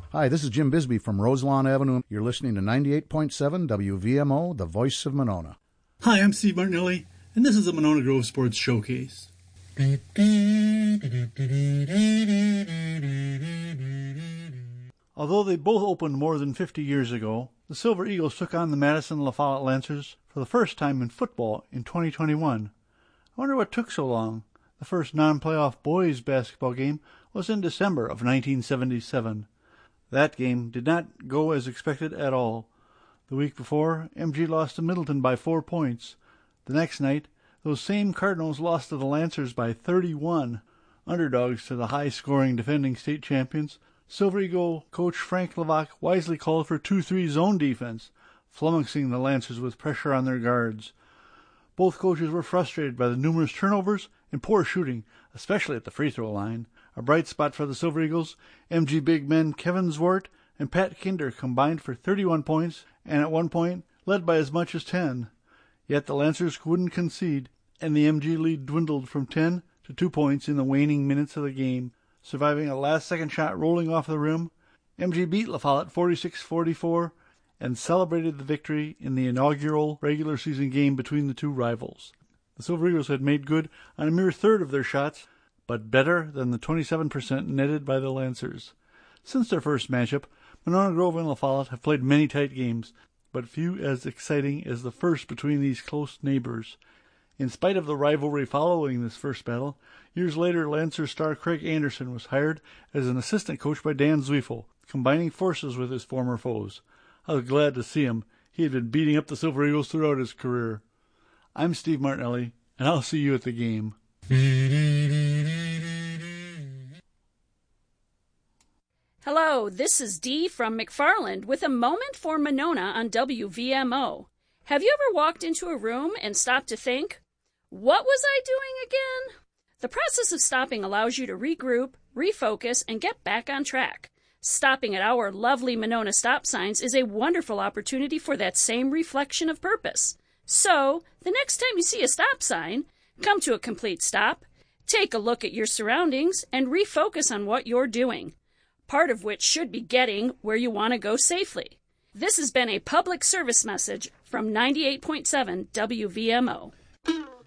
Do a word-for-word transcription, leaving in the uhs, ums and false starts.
Hi, this is Jim Bisbee from Roselawn Avenue. You're listening to ninety-eight point seven W V M O, the voice of Monona. Hi, I'm Steve Martinelli, and this is the Monona Grove Sports Showcase. Although they both opened more than fifty years ago, the Silver Eagles took on the Madison La Follette Lancers for the first time in football in twenty twenty-one. I wonder what took so long. The first non-playoff boys basketball game was in December of nineteen seventy-seven. That game did not go as expected at all. The week before, M G lost to Middleton by four points. The next night, those same Cardinals lost to the Lancers by thirty-one. Underdogs to the high-scoring defending state champions, Silver Eagle coach Frank Levac wisely called for two three zone defense, flummoxing the Lancers with pressure on their guards. Both coaches were frustrated by the numerous turnovers and poor shooting, especially at the free throw line. A bright spot for the Silver Eagles, M G big men Kevin Zwart and Pat Kinder combined for thirty-one points and at one point led by as much as ten. Yet the Lancers wouldn't concede, and the M G lead dwindled from ten to two points in the waning minutes of the game. Surviving a last-second shot rolling off the rim, M G beat La Follette forty-six forty-four and celebrated the victory in the inaugural regular season game between the two rivals. The Silver Eagles had made good on a mere third of their shots, but better than the twenty-seven percent netted by the Lancers. Since their first matchup, Monona Grove and La Follette have played many tight games, but few as exciting as the first between these close neighbors. In spite of the rivalry following this first battle, years later Lancer star Craig Anderson was hired as an assistant coach by Dan Zweifel, combining forces with his former foes. I was glad to see him. He had been beating up the Silver Eagles throughout his career. I'm Steve Martinelli, and I'll see you at the game. Hello, this is Dee from McFarland with a moment for Monona on W V M O. Have you ever walked into a room and stopped to think, what was I doing again? The process of stopping allows you to regroup, refocus, and get back on track. Stopping at our lovely Monona stop signs is a wonderful opportunity for that same reflection of purpose. So, the next time you see a stop sign, come to a complete stop, take a look at your surroundings, and refocus on what you're doing, part of which should be getting where you want to go safely. This has been a public service message from ninety-eight point seven W V M O.